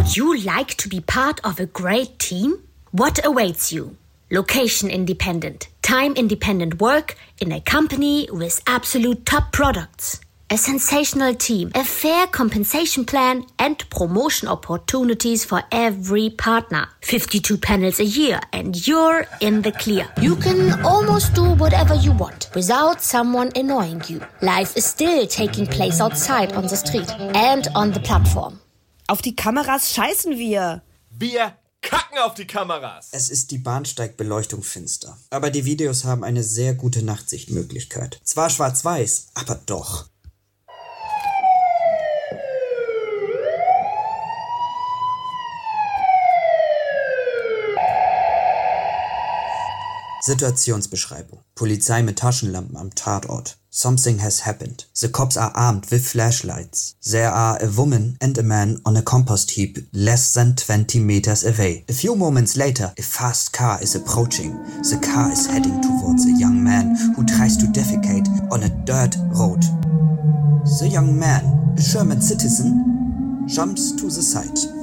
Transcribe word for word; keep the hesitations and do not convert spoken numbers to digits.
Would you like to be part of a great team? What awaits you? Location independent, time independent work in a company with absolute top products. A sensational team, a fair compensation plan and promotion opportunities for every partner. fifty-two panels a year and you're in the clear. You can almost do whatever you want without someone annoying you. Life is still taking place outside on the street and on the platform. Auf die Kameras scheißen wir. Wir kacken auf die Kameras. Es ist die Bahnsteigbeleuchtung finster. Aber die Videos haben eine sehr gute Nachtsichtmöglichkeit. Zwar schwarz-weiß, aber doch. Situationsbeschreibung. Polizei mit Taschenlampen am Tatort. Something has happened. The cops are armed with flashlights. There are a woman and a man on a compost heap less than twenty meters away. A few moments later, a fast car is approaching. The car is heading towards a young man who tries to defecate on a dirt road. The young man, a German citizen, jumps to the side.